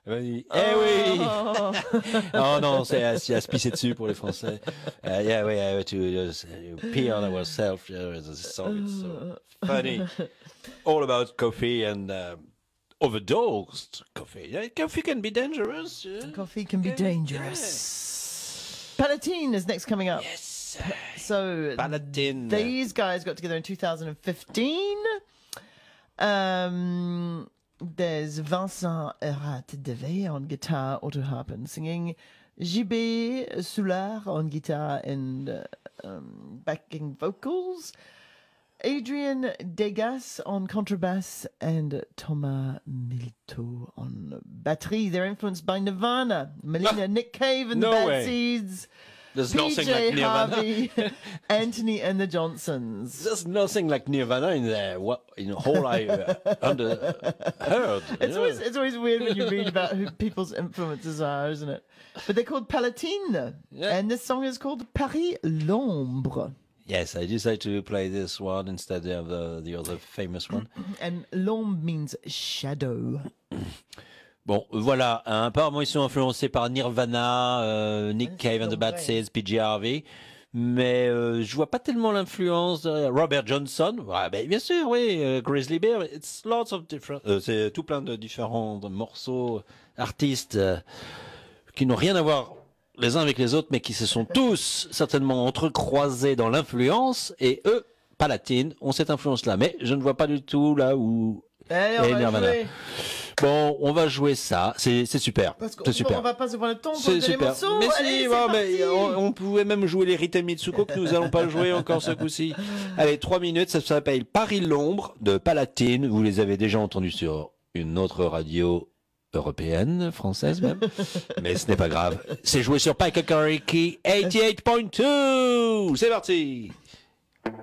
Oui. Eh oui. Oh non, c'est à se pisser dessus pour les Français. Yeah, we have to just pee on ourselves. The song is so funny. All about coffee and overdosed coffee. Yeah, coffee can be dangerous. Coffee can be dangerous. Palatine is next coming up. Yes. So Palatine. These guys got together in 2015. There's Vincent Herat-Devé on guitar, auto harp and singing. JB Soulard on guitar and backing vocals. Adrian Degas on contrabass and Thomas Milito on batterie. They're influenced by Nirvana, Melina, Nick Cave and the Bad Seeds. There's nothing like PJ Nirvana. Harvey, Anthony and the Johnsons. There's nothing like Nirvana in there. What in whole I heard. It's always weird when you read about who people's influences are, isn't it? But they're called Palatine, and this song is called Paris l'ombre. Yes, I decided to play this one instead of the other famous one. And l'ombre means shadow. Bon, voilà. Apparemment, ils sont influencés par Nirvana, Nick Cave and the Bad Seeds, PJ Harvey. Mais je vois pas tellement l'influence de Robert Johnson. Ouais, ben, bien sûr, oui. Grizzly Bear. It's lots of different. C'est tout plein de différents morceaux, artistes qui n'ont rien à voir les uns avec les autres, mais qui se sont tous certainement entrecroisés dans l'influence. Et eux, Palatine, ont cette influence-là. Mais je ne vois pas du tout là où Allez, est Nirvana. Bon, on va jouer ça. C'est super. C'est super. On va pas se voir le temps pour C'est les super. morceaux. Mais Allez, si, c'est bon, parti. mais on pouvait même jouer les Rita Mitsuko que nous allons pas jouer encore ce coup-ci. Allez, 3 minutes. Ça s'appelle Paris l'ombre de Palatine. Vous les avez déjà entendus sur une autre radio européenne, française même. Mais ce n'est pas grave. C'est joué sur Pike Kariki 88.2. C'est parti.